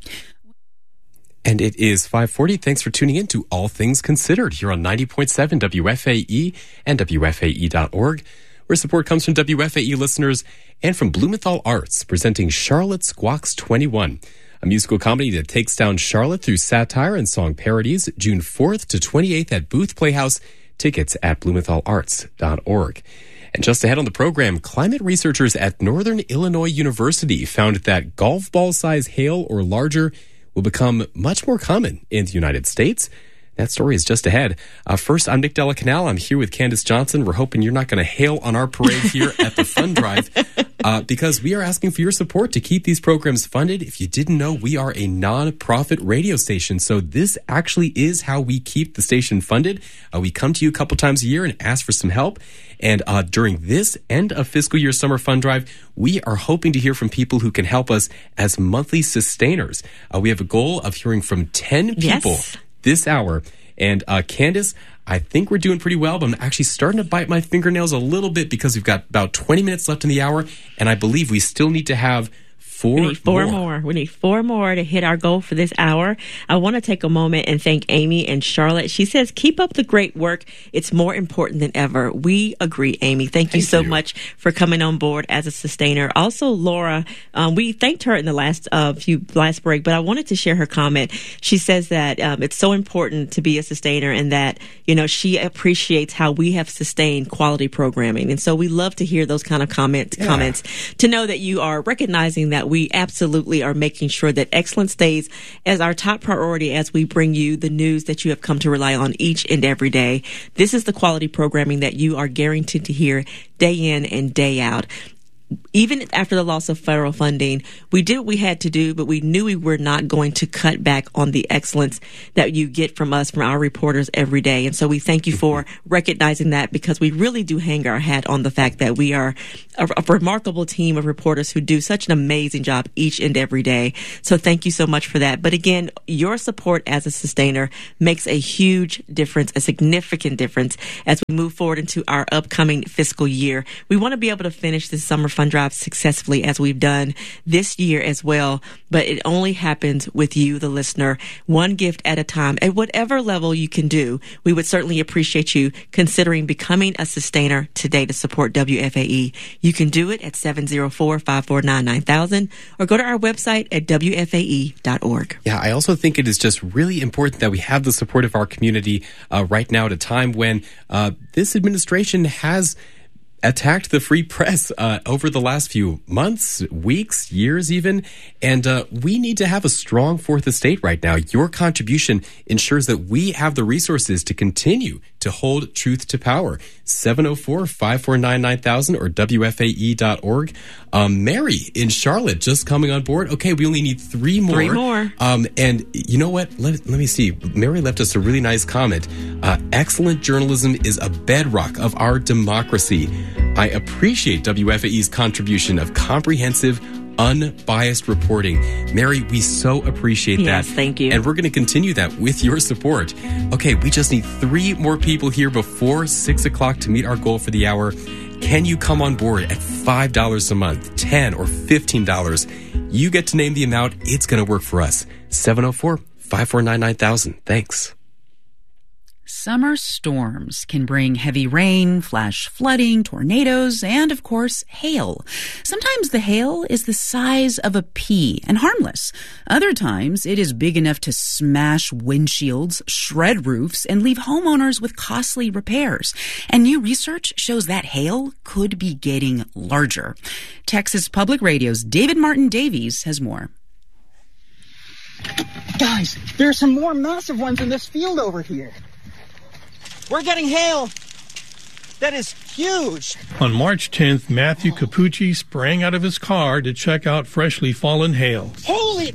And it is 5:40. Thanks for tuning in to All Things Considered here on 90.7 WFAE and WFAE.org, where support comes from WFAE listeners and from Blumenthal Arts, presenting Charlotte Squawks 21, a musical comedy that takes down Charlotte through satire and song parodies, June 4th to 28th at Booth Playhouse. Tickets at blumenthalarts.org. And just ahead on the program, climate researchers at Northern Illinois University found that golf ball size hail or larger will become much more common in the United States. That story is just ahead. First, I'm Nick Della Canal. I'm here with Candace Johnson. We're hoping you're not going to hail on our parade here at the Fund Drive because we are asking for your support to keep these programs funded. If you didn't know, we are a non-profit radio station, so this actually is how we keep the station funded. We come to you a couple times a year and ask for some help. And during this end of fiscal year summer fund drive, we are hoping to hear from people who can help us as monthly sustainers. We have a goal of hearing from 10 people this hour. And Candace, I think we're doing pretty well, but I'm actually starting to bite my fingernails a little bit because we've got about 20 minutes left in the hour. And I believe we still need to have We need four more to hit our goal for this hour. I want to take a moment and thank Amy and Charlotte. She says, keep up the great work. It's more important than ever. We agree, Amy. Thank you so much for coming on board as a sustainer. Also, Laura, we thanked her in the last break, but I wanted to share her comment. She says that it's so important to be a sustainer and that, she appreciates how we have sustained quality programming. And so we love to hear those kind of comments, to know that you are recognizing that we absolutely are making sure that excellence stays as our top priority as we bring you the news that you have come to rely on each and every day. This is the quality programming that you are guaranteed to hear day in and day out. Even after the loss of federal funding, we did what we had to do, but we knew we were not going to cut back on the excellence that you get from us, from our reporters every day. And so we thank you for recognizing that, because we really do hang our hat on the fact that we are a remarkable team of reporters who do such an amazing job each and every day. So thank you so much for that. But again, your support as a sustainer makes a huge difference, a significant difference as we move forward into our upcoming fiscal year. We want to be able to finish this summer fund drive successfully as we've done this year as well, but it only happens with you, the listener, one gift at a time. At whatever level you can do, we would certainly appreciate you considering becoming a sustainer today to support WFAE. You can do it at 704-549-9000 or go to our website at WFAE.org. Yeah, I also think it is just really important that we have the support of our community right now at a time when this administration has attacked the free press over the last few months, weeks, years even, and we need to have a strong fourth estate right now. Your contribution ensures that we have the resources to continue to hold truth to power. 704-549-9000 or WFAE.org. Mary in Charlotte just coming on board. Okay, we only need three more. And you know what? Let me see. Mary left us a really nice comment. Excellent journalism is a bedrock of our democracy. I appreciate WFAE's contribution of comprehensive, unbiased reporting. Mary, we so appreciate that. Yes, thank you. And we're going to continue that with your support. Okay, we just need three more people here before 6 o'clock to meet our goal for the hour. Can you come on board at $5 a month, $10 or $15? You get to name the amount. It's going to work for us. 704-549-9000. Thanks. Summer storms can bring heavy rain, flash flooding, tornadoes, and, of course, hail. Sometimes the hail is the size of a pea and harmless. Other times, it is big enough to smash windshields, shred roofs, and leave homeowners with costly repairs. And new research shows that hail could be getting larger. Texas Public Radio's David Martin Davies has more. Guys, there are some more massive ones in this field over here. We're getting hail. That is huge. On March 10th, Matthew Capucci sprang out of his car to check out freshly fallen hail. Holy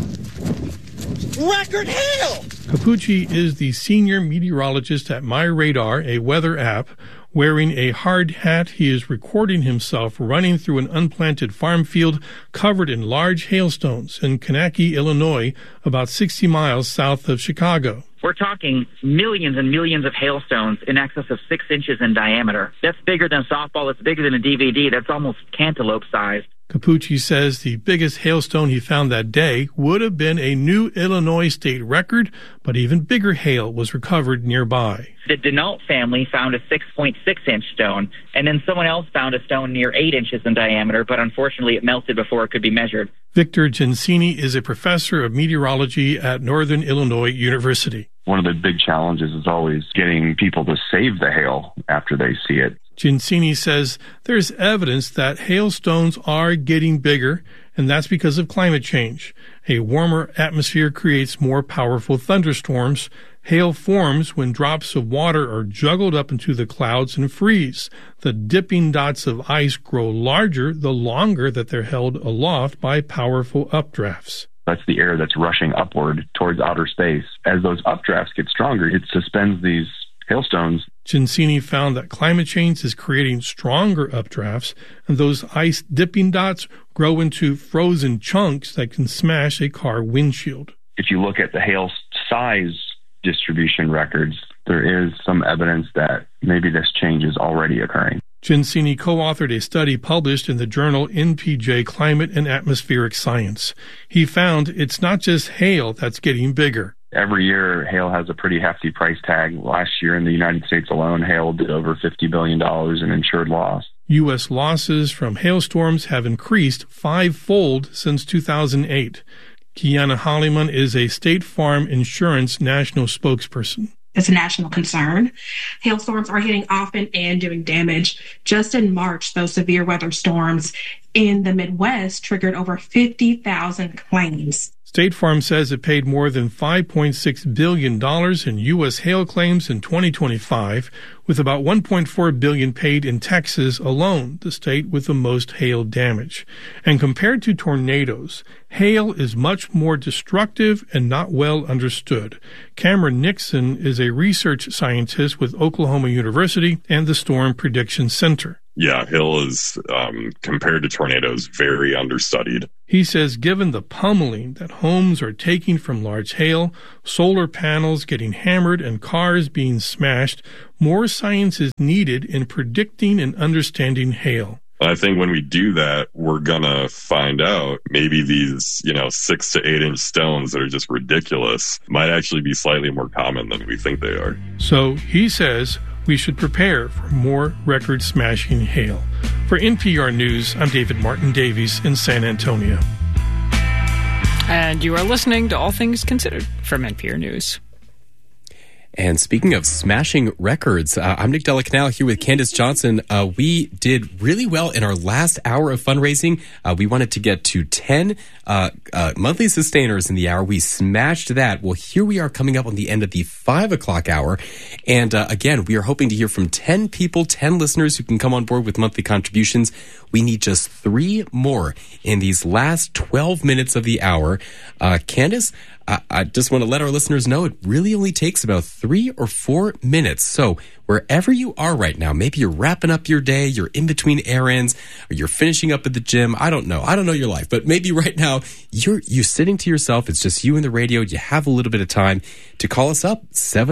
record hail! Capucci is the senior meteorologist at MyRadar, a weather app. Wearing a hard hat, he is recording himself running through an unplanted farm field covered in large hailstones in Kankakee, Illinois, about 60 miles south of Chicago. We're talking millions and millions of hailstones in excess of 6 inches in diameter. That's bigger than a softball. It's bigger than a DVD. That's almost cantaloupe sized. Capucci says the biggest hailstone he found that day would have been a new Illinois state record, but even bigger hail was recovered nearby. The Denault family found a 6.6-inch stone, and then someone else found a stone near 8 inches in diameter, but unfortunately it melted before it could be measured. Victor Gensini is a professor of meteorology at Northern Illinois University. One of the big challenges is always getting people to save the hail after they see it. Gensini says there's evidence that hailstones are getting bigger, and that's because of climate change. A warmer atmosphere creates more powerful thunderstorms. Hail forms when drops of water are juggled up into the clouds and freeze. The dipping dots of ice grow larger the longer that they're held aloft by powerful updrafts. That's the air that's rushing upward towards outer space. As those updrafts get stronger, it suspends these hailstones. Gensini found that climate change is creating stronger updrafts, and those ice dipping dots grow into frozen chunks that can smash a car windshield. If you look at the hail size distribution records, there is some evidence that maybe this change is already occurring. Giancini co-authored a study published in the journal NPJ Climate and Atmospheric Science. He found it's not just hail that's getting bigger. Every year, hail has a pretty hefty price tag. Last year in the United States alone, hail did over $50 billion in insured loss. U.S. losses from hailstorms have increased fivefold since 2008. Kiana Holliman is a State Farm Insurance national spokesperson. It's a national concern. Hailstorms are hitting often and doing damage. Just in March, those severe weather storms in the Midwest triggered over 50,000 claims. State Farm says it paid more than $5.6 billion in U.S. hail claims in 2025, with about $1.4 billion paid in Texas alone, the state with the most hail damage. And compared to tornadoes, hail is much more destructive and not well understood. Cameron Nixon is a research scientist with Oklahoma University and the Storm Prediction Center. Yeah, hail is, compared to tornadoes, very understudied. He says given the pummeling that homes are taking from large hail, solar panels getting hammered, and cars being smashed, more science is needed in predicting and understanding hail. I think when we do that, we're going to find out maybe these, 6 to 8 inch stones that are just ridiculous might actually be slightly more common than we think they are. So he says we should prepare for more record-smashing hail. For NPR News, I'm David Martin Davies in San Antonio. And you are listening to All Things Considered from NPR News. And speaking of smashing records, I'm Nick Della Canal here with Candace Johnson. We did really well in our last hour of fundraising. We wanted to get to 10 monthly sustainers in the hour. We smashed that. Well, here we are coming up on the end of the 5 o'clock hour. And again, we are hoping to hear from 10 people, 10 listeners who can come on board with monthly contributions. We need just 3 more in these last 12 minutes of the hour. Candace, I just want to let our listeners know it really only takes about 3 or 4 minutes. So wherever you are right now, maybe you're wrapping up your day, you're in between errands, or you're finishing up at the gym. I don't know your life, but maybe right now you're sitting to yourself. It's just you and the radio. You have a little bit of time to call us up,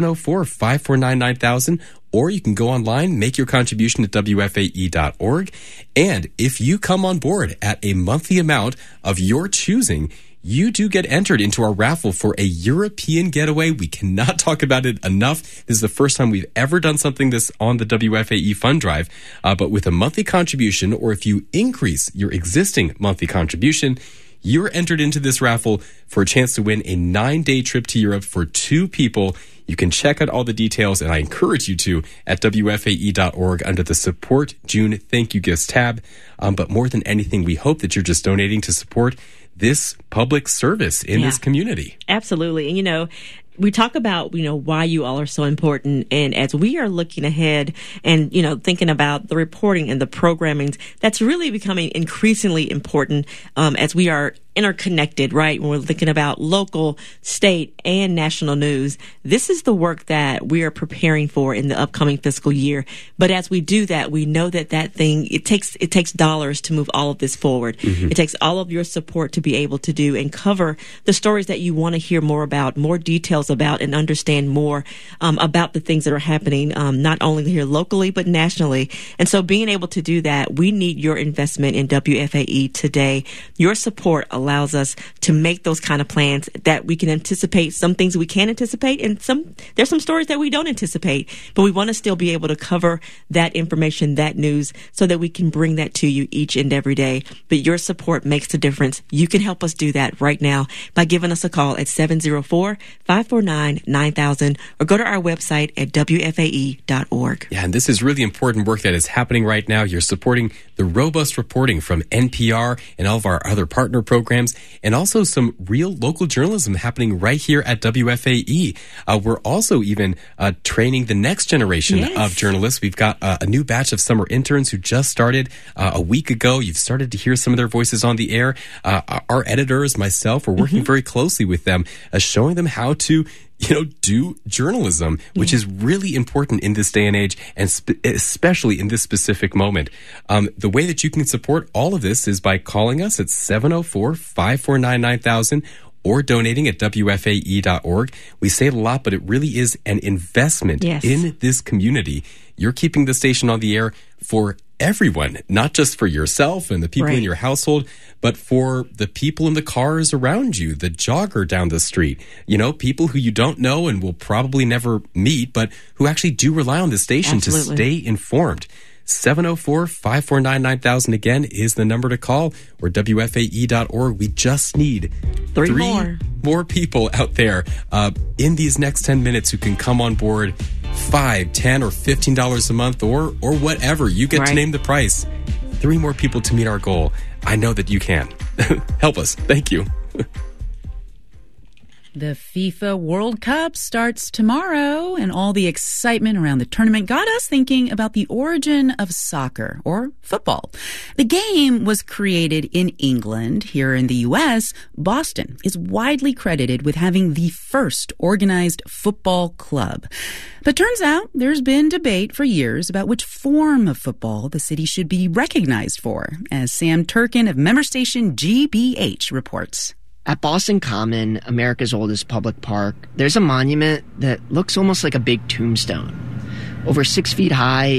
704-549-9000. Or you can go online, make your contribution at WFAE.org. And if you come on board at a monthly amount of your choosing, you do get entered into our raffle for a European getaway. We cannot talk about it enough. This is the first time we've ever done something this on the WFAE Fund Drive. But with a monthly contribution, or if you increase your existing monthly contribution, you're entered into this raffle for a chance to win a 9-day trip to Europe for 2 people. You can check out all the details, and I encourage you to, at WFAE.org under the Support June Thank You Gifts tab. But more than anything, we hope that you're just donating to support this public service in this community. Absolutely. And, we talk about, why you all are so important. And as we are looking ahead and, thinking about the reporting and the programming, that's really becoming increasingly important as we are interconnected, right? When we're thinking about local, state, and national news, this is the work that we are preparing for in the upcoming fiscal year. But as we do that, we know that it takes dollars to move all of this forward. Mm-hmm. It takes all of your support to be able to do and cover the stories that you want to hear more about, more details about, and understand more about the things that are happening, not only here locally, but nationally. And so being able to do that, we need your investment in WFAE today. Your support allows us to make those kind of plans that we can anticipate. Some things we can anticipate, and there's some stories that we don't anticipate, but we want to still be able to cover that information, that news, so that we can bring that to you each and every day. But your support makes the difference. You can help us do that right now by giving us a call at 704-549-9000 or go to our website at WFAE.org. Yeah, and this is really important work that is happening right now. You're supporting the robust reporting from NPR and all of our other partner programs, and also some real local journalism happening right here at WFAE. We're also even training the next generation of journalists. We've got a new batch of summer interns who just started a week ago. You've started to hear some of their voices on the air. Our editors, myself, we're working very closely with them, showing them how to do journalism, which is really important in this day and age, and especially in this specific moment. The way that you can support all of this is by calling us at 704-549-9000, or donating at WFAE.org. We say it a lot, but it really is an investment in this community. You're keeping the station on the air for everyone, not just for yourself and the people in your household, but for the people in the cars around you, the jogger down the street, you know, people who you don't know and will probably never meet, but who actually do rely on the station to stay informed. 704-549-9000 again is the number to call, or WFAE.org. We just need three more people out there in these next 10 minutes who can come on board. $5, $10, or $15 a month, or whatever. You get to name the price. 3 more people to meet our goal. I know that you can. Help us. Thank you. The FIFA World Cup starts tomorrow, and all the excitement around the tournament got us thinking about the origin of soccer, or football. The game was created in England. Here in the U.S., Boston is widely credited with having the first organized football club. But turns out there's been debate for years about which form of football the city should be recognized for, as Sam Turkin of member station GBH reports. At Boston Common, America's oldest public park, there's a monument that looks almost like a big tombstone. Over 6 feet high,